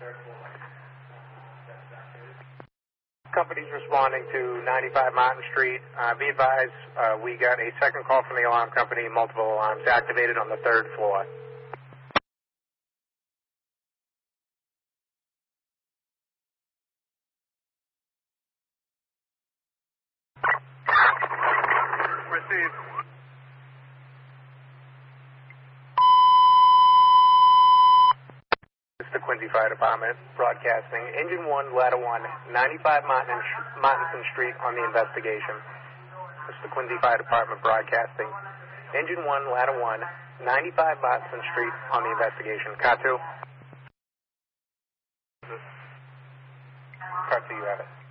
Company's responding to 95 Martin Street. Be advised, we got a second call from the alarm company, multiple alarms activated on the third floor. Received. It's the Quincy Fire Department broadcasting. Engine 1, Ladder 1, 95 Martinson Street on the investigation. It's the Quincy Fire Department broadcasting. Engine 1, Ladder 1, 95 Martinson Street on the investigation. Car 2. Car 2, you have it.